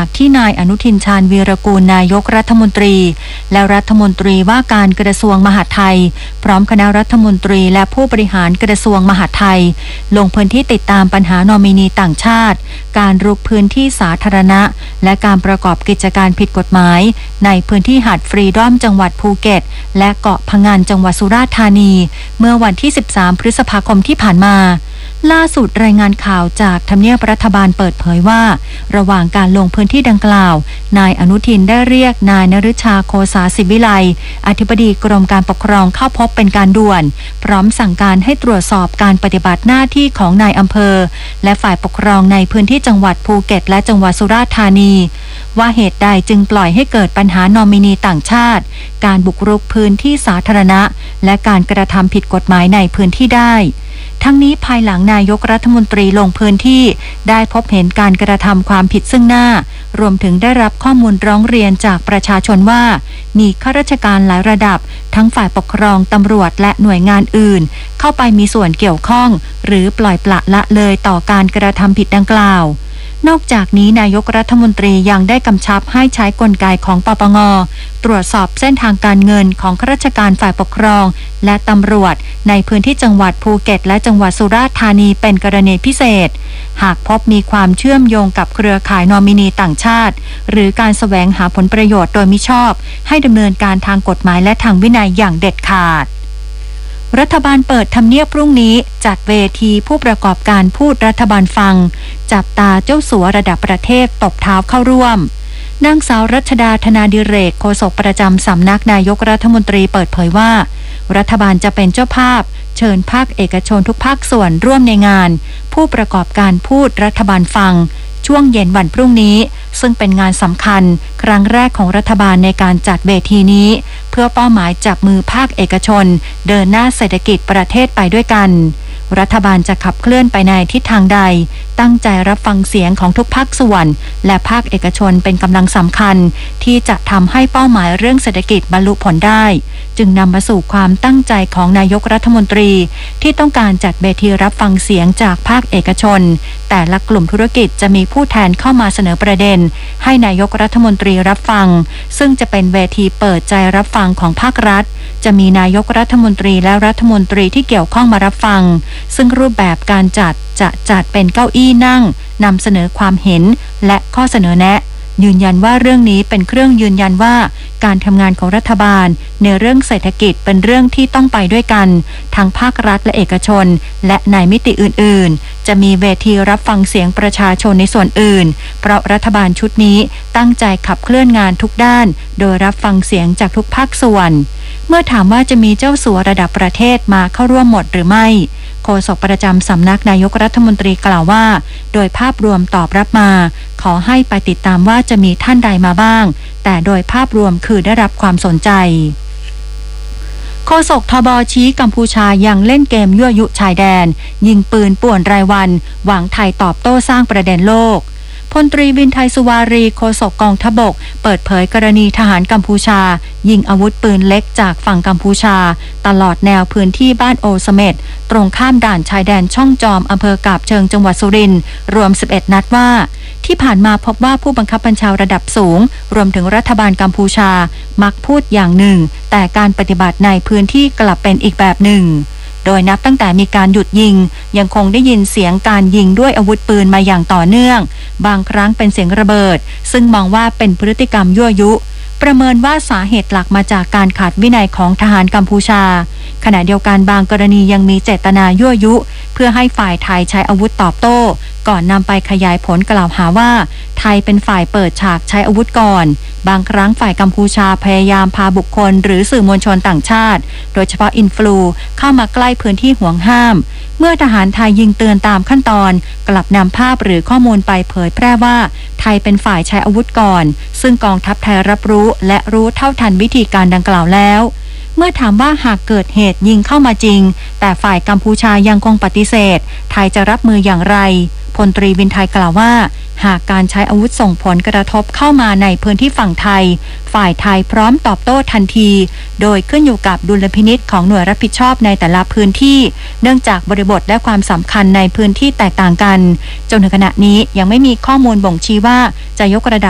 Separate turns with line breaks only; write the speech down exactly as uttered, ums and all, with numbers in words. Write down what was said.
จากที่นายอนุทินชาญวีรกูลนายกรัฐมนตรีและรัฐมนตรีว่าการกระทรวงมหาดไทยพร้อมคณะรัฐมนตรีและผู้บริหารกระทรวงมหาดไทยลงพื้นที่ติดตามปัญหานอมินีต่างชาติการรุกพื้นที่สาธารณะและการประกอบกิจการผิดกฎหมายในพื้นที่หาดฟรีดอมจังหวัดภูเก็ตและเกาะพะงันจังหวัดสุราษฎร์ธานีเมื่อวันที่สิบสามพฤษภาคมที่ผ่านมาล่าสุดรายงานข่าวจากทำเนียบรัฐบาลเปิดเผยว่าระหว่างการลงพื้นที่ดังกล่าวนายอนุทินได้เรียกนายนฤชาโคสาสิวิไลอธิบดีกรมการปกครองเข้าพบเป็นการด่วนพร้อมสั่งการให้ตรวจสอบการปฏิบัติหน้าที่ของนายอำเภอและฝ่ายปกครองในพื้นที่จังหวัดภูเก็ตและจังหวัดสุราษฎร์ธานีว่าเหตุใดจึงปล่อยให้เกิดปัญหานอมินีต่างชาติการบุกรุกพื้นที่สาธารณะและการกระทำผิดกฎหมายในพื้นที่ได้ทั้งนี้ภายหลังนายกรัฐมนตรีลงพื้นที่ได้พบเห็นการกระทำความผิดซึ่งหน้ารวมถึงได้รับข้อมูลร้องเรียนจากประชาชนว่ามีข้าราชการหลายระดับทั้งฝ่ายปกครองตำรวจและหน่วยงานอื่นเข้าไปมีส่วนเกี่ยวข้องหรือปล่อยปละละเลยต่อการกระทำผิดดังกล่าวนอกจากนี้นายกรัฐมนตรียังได้กำชับให้ใช้กลไกของปปงตรวจสอบเส้นทางการเงินของข้าราชการฝ่ายปกครองและตำรวจในพื้นที่จังหวัดภูเก็ตและจังหวัดสุราษฎร์ธานีเป็นกรณีพิเศษหากพบมีความเชื่อมโยงกับเครือข่ายนอมินีต่างชาติหรือการแสวงหาผลประโยชน์โดยมิชอบให้ดำเนินการทางกฎหมายและทางวินัยอย่างเด็ดขาดรัฐบาลเปิดทำเนียบพรุ่งนี้จัดเวทีผู้ประกอบการพูดรัฐบาลฟังจับตาเจ้าสัวระดับประเทศตบเท้าเข้าร่วมนางสาวรัชดาธนาดิเรกโฆษกประจำสำนักนายกรัฐมนตรีเปิดเผยว่ารัฐบาลจะเป็นเจ้าภาพเชิญภาคเอกชนทุกภาคส่วนร่วมในงานผู้ประกอบการพูดรัฐบาลฟังช่วงเย็นวันพรุ่งนี้ซึ่งเป็นงานสำคัญครั้งแรกของรัฐบาลในการจัดเวทีนี้เพื่อเป้าหมายจับมือภาคเอกชนเดินหน้าเศรษฐกิจประเทศไปด้วยกันรัฐบาลจะขับเคลื่อนไปในทิศทางใดตั้งใจรับฟังเสียงของทุกภาคส่วนและภาคเอกชนเป็นกำลังสำคัญที่จะทำให้เป้าหมายเรื่องเศรษฐกิจบรรลุผลได้จึงนำมาสู่ความตั้งใจของนายกรัฐมนตรีที่ต้องการจัดเวทีรับฟังเสียงจากภาคเอกชนแต่ละกลุ่มธุรกิจจะมีผู้แทนเข้ามาเสนอประเด็นให้นายกรัฐมนตรีรับฟังซึ่งจะเป็นเวทีเปิดใจรับฟังของภาครัฐจะมีนายกรัฐมนตรีและรัฐมนตรีที่เกี่ยวข้องมารับฟังซึ่งรูปแบบการจัดจะจัดเป็นเก้าอี้นั่งนำเสนอความเห็นและข้อเสนอแนะยืนยันว่าเรื่องนี้เป็นเครื่องยืนยันว่าการทำงานของรัฐบาลในเรื่องเศรษฐกิจเป็นเรื่องที่ต้องไปด้วยกันทั้งภาครัฐและเอกชนและในมิติอื่นๆจะมีเวทีรับฟังเสียงประชาชนในส่วนอื่นเพราะรัฐบาลชุดนี้ตั้งใจขับเคลื่อนงานทุกด้านโดยรับฟังเสียงจากทุกภาคส่วนเมื่อถามว่าจะมีเจ้าสัวระดับประเทศมาเข้าร่วมหมดหรือไม่โฆษกประจำสำนักนายกรัฐมนตรีกล่าวว่าโดยภาพรวมตอบรับมาขอให้ไปติดตามว่าจะมีท่านใดมาบ้างแต่โดยภาพรวมคือได้รับความสนใจโฆษกทบชี้กัมพูชายังเล่นเกมยั่วยุชายแดนยิงปืนป่วนรายวันหวังไทยตอบโต้สร้างประเด็นโลกพลตรีวินไทยสุวารีโฆษกกองทัพบกเปิดเผยกรณีทหารกัมพูชายิงอาวุธปืนเล็กจากฝั่งกัมพูชาตลอดแนวพื้นที่บ้านโอเสเม็ดตรงข้ามด่านชายแดนช่องจอมอำเภอกาบเชิงจังหวัดสุรินทร์รวมสิบเอ็ดนัดว่าที่ผ่านมาพบว่าผู้บังคับบัญชาระดับสูงรวมถึงรัฐบาลกัมพูชามักพูดอย่างหนึ่งแต่การปฏิบัติในพื้นที่กลับเป็นอีกแบบหนึ่งโดยนับตั้งแต่มีการหยุดยิงยังคงได้ยินเสียงการยิงด้วยอาวุธปืนมาอย่างต่อเนื่องบางครั้งเป็นเสียงระเบิดซึ่งมองว่าเป็นพฤติกรรมยั่วยุประเมินว่าสาเหตุหลักมาจากการขาดวินัยของทหารกัมพูชาขณะเดียวกันบางกรณียังมีเจตนายั่วยุเพื่อให้ฝ่ายไทยใช้อาวุธตอบโต้ก่อนนำไปขยายผลกล่าวหาว่าไทยเป็นฝ่ายเปิดฉากใช้อาวุธก่อนบางครั้งฝ่ายกัมพูชาพยายามพาบุคคลหรือสื่อมวลชนต่างชาติโดยเฉพาะอินฟลูเข้ามาใกล้พื้นที่ห่วงห้ามเมื่อทหารไทยยิงเตือนตามขั้นตอนกลับนำภาพหรือข้อมูลไปเผยแพร่ว่าไทยเป็นฝ่ายใช้อาวุธก่อนซึ่งกองทัพไทยรับรู้และรู้เท่าทันวิธีการดังกล่าวแล้วเมื่อถามว่าหากเกิดเหตุยิงเข้ามาจริงแต่ฝ่ายกัมพูชายังคงปฏิเสธไทยจะรับมืออย่างไรพลตรีวินไทยกล่าวว่าหากการใช้อาวุธส่งผลกระทบเข้ามาในพื้นที่ฝั่งไทยฝ่ายไทยพร้อมตอบโต้ทันทีโดยขึ้นอยู่กับดุลพินิจของหน่วยรับผิดชอบในแต่ละพื้นที่เนื่องจากบริบทและความสำคัญในพื้นที่แตกต่างกันจนถึงขณะนี้ยังไม่มีข้อมูลบ่งชี้ว่าจะยกระดับ